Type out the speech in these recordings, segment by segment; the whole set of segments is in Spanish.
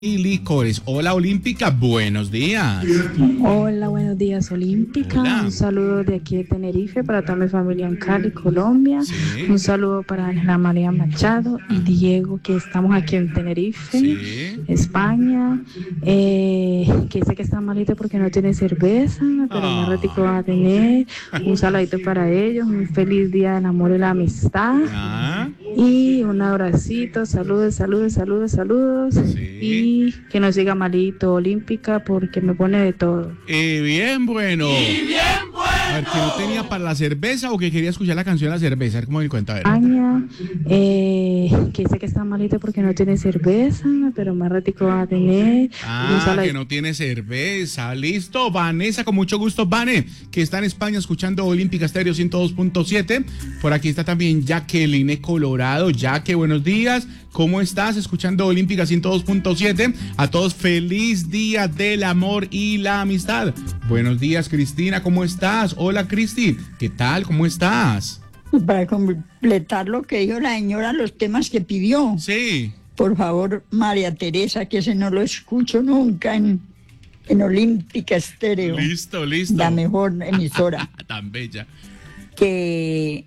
Y licores. Hola, Olímpica, buenos días. Hola, buenos días, Olímpica. Hola. Un saludo de aquí de Tenerife para toda mi familia en Cali, Colombia. Sí. Un saludo para Ángela María Machado y Diego, que estamos aquí en Tenerife, Sí. España. Que sé que está malito porque no tiene cerveza, pero más ratico va a tener. Un saludito para ellos. Un feliz día del amor y la amistad. Ah, Y un abracito, saludos. Sí. Y que no siga malito, Olímpica, porque me pone de todo. bien bueno. A ver, ¿que no tenía para la cerveza o que quería escuchar la canción de la cerveza? A ver cómo me di cuenta. A ver. España, que sé que está malito porque no tiene cerveza, pero más ratico va a tener. Un saludo. Que no tiene cerveza. Listo, Vanessa, con mucho gusto, Vane, que está en España escuchando Olímpica Estéreo 102.7. Por aquí está también Jacqueline Colorado. Jaque, buenos días. ¿Cómo estás? Escuchando Olímpica 102.7. A todos, feliz día del amor y la amistad. Buenos días, Cristina, ¿cómo estás? Hola, Cristi, ¿qué tal? ¿Cómo estás? Para completar lo que dijo la señora, los temas que pidió. Sí. Por favor, María Teresa, que ese no lo escucho nunca en Olímpica Estéreo. Listo. La mejor emisora. Tan bella. que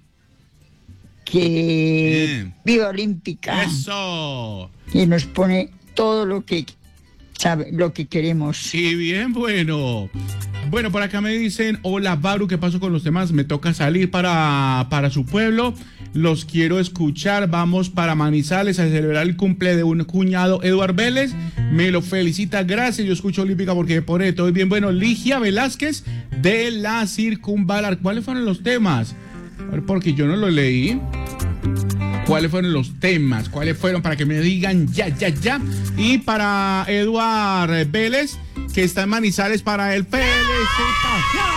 Bien. Viva Olímpica. Eso. Y nos pone todo lo que sabe, lo que queremos. Sí, bien bueno. Bueno, por acá me dicen, hola Baru, ¿qué pasó con los temas? Me toca salir para su pueblo. Los quiero escuchar. Vamos para Manizales a celebrar el cumple de un cuñado, Eduard Vélez. Me lo felicita, gracias. Yo escucho Olímpica porque me pone todo bien bueno. Ligia Velázquez de la Circunvalar. ¿Cuáles fueron los temas? A ver, porque yo no lo leí. ¿Cuáles fueron los temas? ¿Cuáles fueron? Para que me digan ya. Y para Eduard Vélez, que está en Manizales, para él, felicitaciones.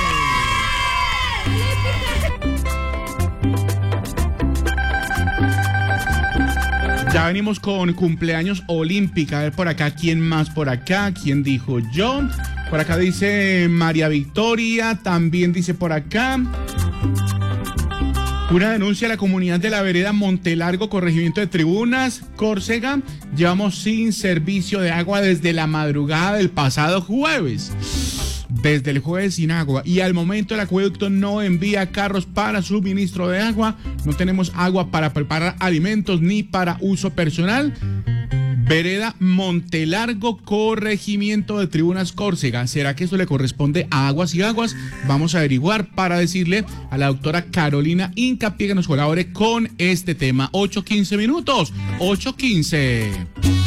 Ya venimos con cumpleaños Olímpica. A ver por acá, ¿quién más por acá? ¿Quién dijo yo? Por acá dice María Victoria, también dice por acá. Una denuncia a la comunidad de la vereda Montelargo, corregimiento de Tribunas, Córcega. Llevamos sin servicio de agua desde la madrugada del pasado jueves. Desde el jueves sin agua. Y al momento el acueducto no envía carros para suministro de agua. No tenemos agua para preparar alimentos ni para uso personal. Vereda Montelargo, corregimiento de Tribunas, Córcega. ¿Será que eso le corresponde a Aguas y Aguas? Vamos a averiguar para decirle a la doctora Carolina Hincapié que nos colabore con este tema. 8:15 minutos. 8:15.